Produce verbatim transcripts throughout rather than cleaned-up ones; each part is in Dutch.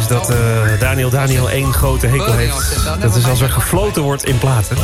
is dat uh, Daniel Daniel één grote hekel heeft. Dat is als er gefloten wordt in platen.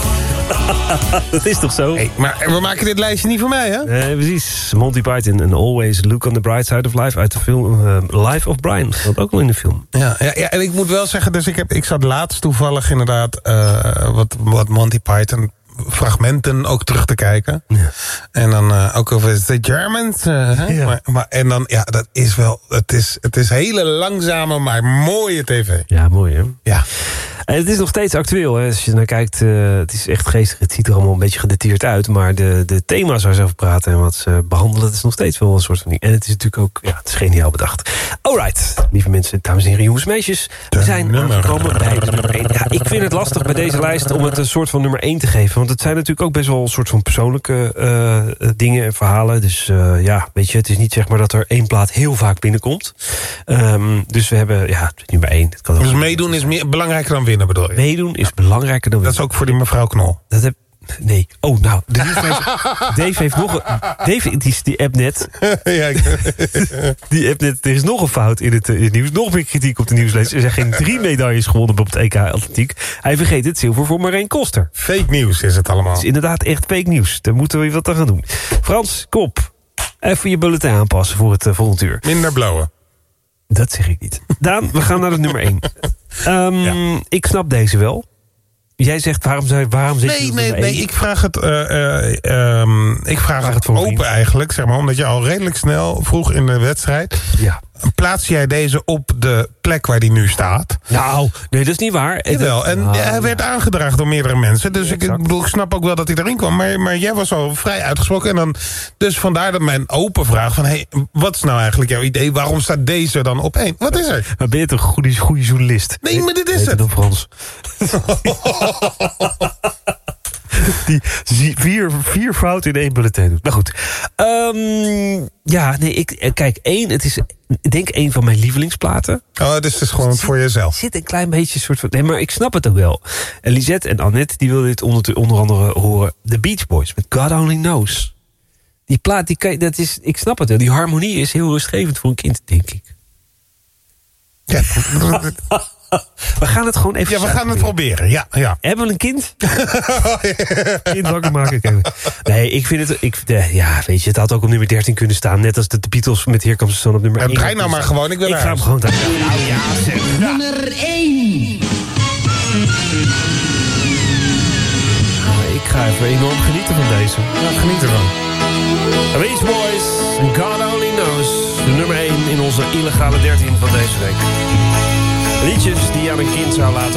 Dat is toch zo? Hey, maar we maken dit lijstje niet voor mij, hè? Uh, precies. Monty Python en Always Look on the Bright Side of Life... uit de film uh, Life of Brian. Dat staat ook wel in de film. Ja, ja, ja, en ik moet wel zeggen... dus ik, heb, ik zat laatst toevallig inderdaad... Uh, wat, wat Monty Python... fragmenten ook terug te kijken. Ja. En dan uh, ook over de Germans. Uh, ja. maar, maar, en dan, ja, dat is wel... Het is, het is hele langzame, maar mooie tv. Ja, mooi, hè? Ja. En het is nog steeds actueel, hè? Als je naar kijkt, uh, het is echt geestig. Het ziet er allemaal een beetje gedateerd uit. Maar de, de thema's waar ze over praten en wat ze behandelen... het is nog steeds wel een soort van ding. En het is natuurlijk ook, ja, het is geniaal bedacht. Alright, lieve mensen, dames en heren, jongens, meisjes. We zijn aangekomen bij de nummer één. Ja, ik vind het lastig bij deze lijst om het een soort van nummer één te geven. Want het zijn natuurlijk ook best wel een soort van persoonlijke uh, dingen en verhalen. Dus uh, ja, weet je, het is niet zeg maar dat er één plaat heel vaak binnenkomt. Um, dus we hebben, ja, nummer één. Het kan ook dus meedoen is meer, belangrijker dan winnen, bedoel je? Meedoen is belangrijker dan winnen. Dat is ook voor die mevrouw Knol. Dat heb Nee. Oh, nou. De Dave heeft nog een... Dave, die, die app net. Ja, ik... Die app net. Er is nog een fout in het, in het nieuws. Nog meer kritiek op de nieuwslezer. Er zijn geen drie medailles gewonnen op het E K Atletiek. Hij vergeet het zilver voor Marijn Koster. Fake nieuws is het allemaal. Het is inderdaad echt fake nieuws. Daar moeten we wat aan gaan doen. Frans, kop. Even je bulletin aanpassen voor het uh, volgend uur. Minder blauwe. Dat zeg ik niet. Daan, we gaan naar het nummer één. Um, ja. Ik snap deze wel. Jij zegt, waarom, zou, waarom zit nee, je nee, nee, ik vraag het, uh, uh, um, ik vraag vraag het, het open vriend. eigenlijk, zeg maar, omdat je al redelijk snel vroeg in de wedstrijd... Ja. Plaats jij deze op de plek waar die nu staat? Nou, nee, dat is niet waar. Jawel, en nou, hij werd aangedragen door meerdere mensen. Dus ja, ik, ik bedoel, ik snap ook wel dat hij erin kwam. Maar, maar jij was al vrij uitgesproken. En dan, dus vandaar dat mijn open vraag van... Hey, wat is nou eigenlijk jouw idee? Waarom staat deze dan op één? Wat is er? Maar ben je toch een goede, goede journalist? Nee, maar dit is Weet het. het Frans. Die vier, vier fouten in één bulletin doet. Nou goed. Um, ja, nee, ik, kijk, één, het is, ik denk één van mijn lievelingsplaten. Oh, dus het is gewoon zit, voor jezelf. Zit een klein beetje soort van... Nee, maar ik snap het ook wel. En Lisette en Annette, die wilden dit onder, onder andere horen. The Beach Boys, met God Only Knows. Die plaat, die kan, dat is, ik snap het wel. Die harmonie is heel rustgevend voor een kind, denk ik. Ja. We gaan het gewoon even... Ja, we gaan het proberen, ja. ja. Hebben we een kind? Kind wakker maken. Nee, ik vind het... Ik, de, ja, weet je, het had ook op nummer dertien kunnen staan. Net als de, de Beatles met Here Comes the Sun op nummer één. één. Draai nou maar gewoon, ik wil Ik ga hem gewoon draaien. Nou ja, zeg. Nummer één. Nou, ik ga even enorm genieten van deze. Ja, geniet ervan. The Beach Boys, God Only Knows. De nummer één in onze illegale dertien van deze week. Liedjes die je aan een kind zou laten